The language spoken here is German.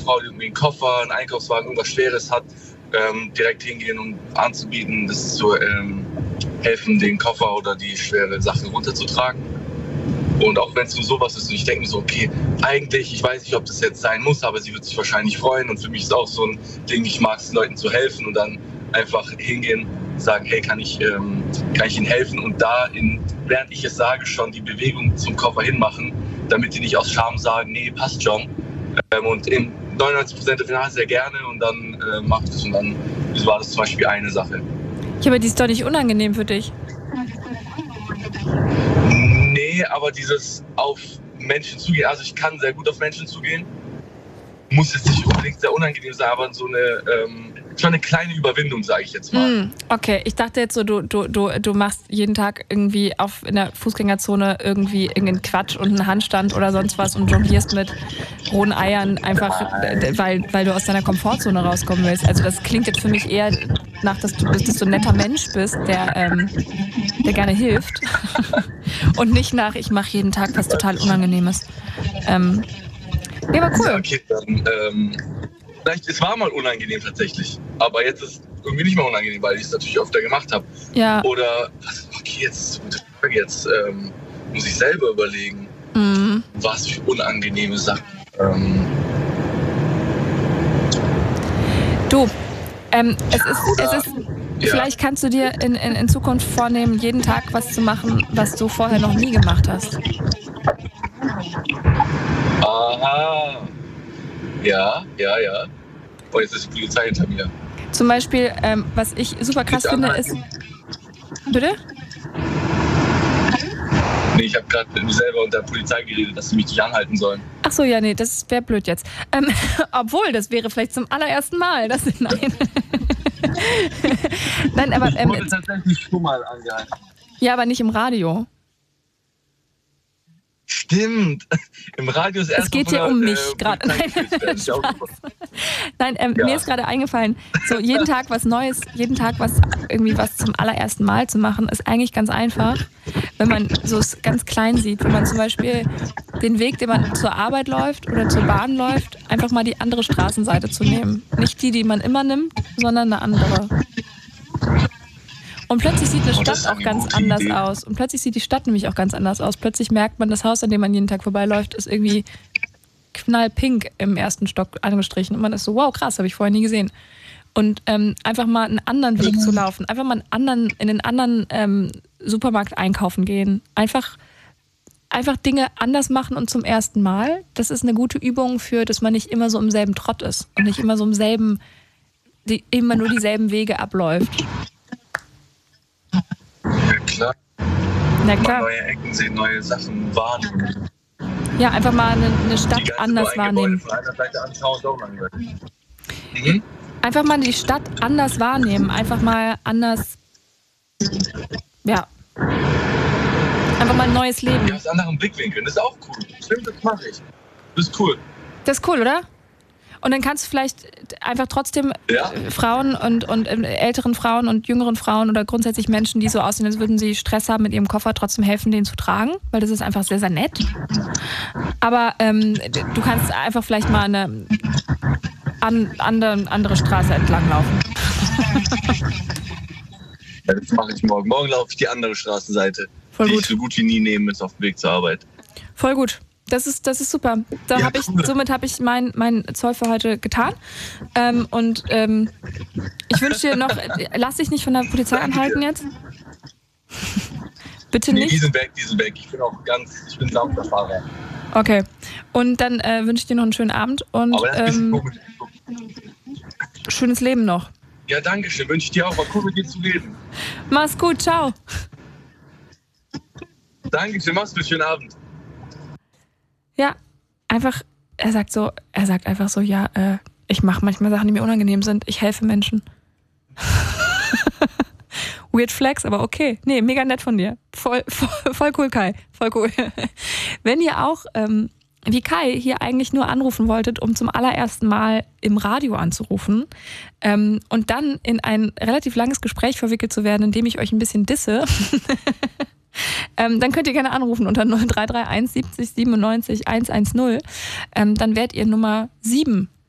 Frau, die irgendwie einen Koffer, einen Einkaufswagen, irgendwas Schweres hat, direkt hingehen und anzubieten, das ist so helfen, den Koffer oder die schwere Sache runterzutragen. Und auch wenn es nur sowas ist, und ich denke mir so, okay, eigentlich, ich weiß nicht, ob das jetzt sein muss, aber sie wird sich wahrscheinlich freuen. Und für mich ist auch so ein Ding, ich mag es, Leuten zu helfen und dann einfach hingehen, sagen, hey, kann ich Ihnen helfen? Und da, während ich es sage, schon die Bewegung zum Koffer hinmachen, damit die nicht aus Scham sagen, nee, passt schon. Und in 99% der Fälle sehr gerne und dann macht es. Und dann war das zum Beispiel eine Sache. Ja, aber die ist doch nicht unangenehm für dich. Nee, aber dieses auf Menschen zugehen, also ich kann sehr gut auf Menschen zugehen, muss jetzt nicht unbedingt sehr unangenehm sein, aber so schon eine kleine Überwindung, sage ich jetzt mal. Okay, ich dachte jetzt so, du machst jeden Tag irgendwie in der Fußgängerzone irgendwie irgendeinen Quatsch und einen Handstand oder sonst was und jonglierst mit rohen Eiern, einfach weil du aus deiner Komfortzone rauskommen willst. Also das klingt jetzt für mich eher nach, dass du ein netter Mensch bist, der gerne hilft und nicht nach, ich mache jeden Tag was total Unangenehmes. Ja, aber cool. Ja, okay, dann, vielleicht, es war mal unangenehm tatsächlich, aber jetzt ist es irgendwie nicht mehr unangenehm, weil ich es natürlich öfter gemacht habe. Ja. Oder, okay, jetzt muss ich selber überlegen, was für unangenehme Sachen. Du, es ist vielleicht kannst du dir in Zukunft vornehmen, jeden Tag was zu machen, was du vorher noch nie gemacht hast. Aha. Ja. Oh, jetzt ist die Polizei hinter mir. Zum Beispiel, was ich super krass finde, ist... Bitte? Nee, ich habe gerade mit mir selber und der Polizei geredet, dass sie mich nicht anhalten sollen. Ach so, ja, nee, das wäre blöd jetzt. Obwohl, das wäre vielleicht zum allerersten Mal. Nein. Nein, aber... ich wurde tatsächlich schon mal angehalten. Ja, aber nicht im Radio. Stimmt. Im Radio ist erst. Es geht hier um mich gerade. Nein, mir ist gerade eingefallen, so jeden Tag was Neues, jeden Tag was zum allerersten Mal zu machen, ist eigentlich ganz einfach, wenn man so es ganz klein sieht. Wenn man zum Beispiel den Weg, den man zur Arbeit läuft oder zur Bahn läuft, einfach mal die andere Straßenseite zu nehmen. Nicht die man immer nimmt, sondern eine andere. Und plötzlich sieht eine Stadt auch ganz anders aus. Und plötzlich sieht die Stadt nämlich auch ganz anders aus. Plötzlich merkt man, das Haus, an dem man jeden Tag vorbeiläuft, ist irgendwie knallpink im ersten Stock angestrichen. Und man ist so, wow, krass, habe ich vorher nie gesehen. Und einfach mal einen anderen Weg zu laufen. Einfach mal in den anderen Supermarkt einkaufen gehen. Einfach Dinge anders machen und zum ersten Mal. Das ist eine gute Übung für, dass man nicht immer so im selben Trott ist. Und nicht immer so immer nur dieselben Wege abläuft. Na klar. Neue Ecken sehen, neue Sachen wahrnehmen. Ja, einfach mal eine Stadt anders wahrnehmen. Von einer Seite anschauen, ist auch langweilig. Einfach mal die Stadt anders wahrnehmen. Einfach mal anders. Ja. Einfach mal ein neues Leben. Ja, aus anderen Blickwinkeln. Das ist auch cool. Stimmt, das mache ich. Das ist cool. Das ist cool, oder? Und dann kannst du vielleicht einfach trotzdem Frauen und älteren Frauen und jüngeren Frauen oder grundsätzlich Menschen, die so aussehen, als würden sie Stress haben mit ihrem Koffer, trotzdem helfen, den zu tragen, weil das ist einfach sehr, sehr nett. Aber du kannst einfach vielleicht mal eine andere Straße entlang laufen. Ja, das mache ich morgen. Morgen laufe ich die andere Straßenseite, die ich so gut wie nie nehme, mit auf dem Weg zur Arbeit. Voll gut. Das ist super. Somit habe ich mein Zoll für heute getan. Ich wünsche dir noch, lass dich nicht von der Polizei anhalten jetzt. Bitte nicht. Die sind weg. Ich bin sanfter Fahrer. Okay. Und dann wünsche ich dir noch einen schönen Abend und schönes Leben noch. Ja, danke schön. Wünsche ich dir auch. War cool, mit dir zu reden. Mach's gut. Ciao. Danke schön. Mach's gut. Schönen Abend. Ja, einfach, er sagt einfach so, ja, ich mache manchmal Sachen, die mir unangenehm sind. Ich helfe Menschen. Weird Flex, aber okay. Nee, mega nett von dir. Voll cool, Kai. Voll cool. Wenn ihr auch, wie Kai, hier eigentlich nur anrufen wolltet, um zum allerersten Mal im Radio anzurufen und dann in ein relativ langes Gespräch verwickelt zu werden, in dem ich euch ein bisschen disse, dann könnt ihr gerne anrufen unter 0331 70 97 110. Dann werdet ihr Nummer 7